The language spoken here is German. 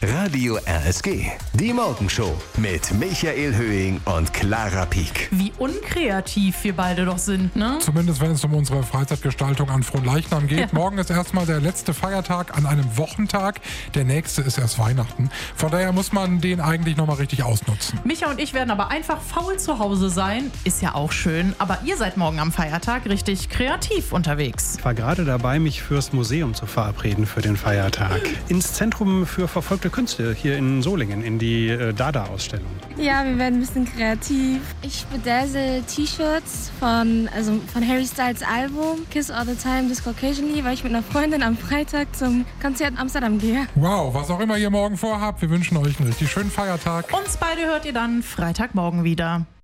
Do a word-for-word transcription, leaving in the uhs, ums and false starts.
Radio R S G. Die Morgenshow mit Michael Höhing und Clara Pieck. Wie unkreativ wir beide doch sind, ne? Zumindest wenn es um unsere Freizeitgestaltung an Fronleichnam geht. Ja. Morgen ist erstmal der letzte Feiertag an einem Wochentag. Der nächste ist erst Weihnachten. Von daher muss man den eigentlich nochmal richtig ausnutzen. Micha und ich werden aber einfach faul zu Hause sein. Ist ja auch schön. Aber ihr seid morgen am Feiertag richtig kreativ unterwegs. Ich war gerade dabei, mich fürs Museum zu verabreden für den Feiertag. Ins Zentrum für verfolgte Künste hier in Solingen, in die äh, Dada-Ausstellung. Ja, wir werden ein bisschen kreativ. Ich bedazzle T-Shirts von, also von Harry Styles Album Kiss All the Time, This Caucasianly, weil ich mit einer Freundin am Freitag zum Konzert in Amsterdam gehe. Wow, was auch immer ihr morgen vorhabt, wir wünschen euch einen richtig schönen Feiertag. Uns beide hört ihr dann Freitagmorgen wieder.